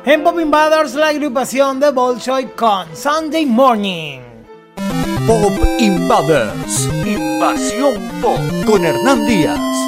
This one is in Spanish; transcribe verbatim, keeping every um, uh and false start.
En Pop Invaders, la agrupación de Bolshoi con Sunday Morning. Pop Invaders, Invasión Pop con Hernán Díaz.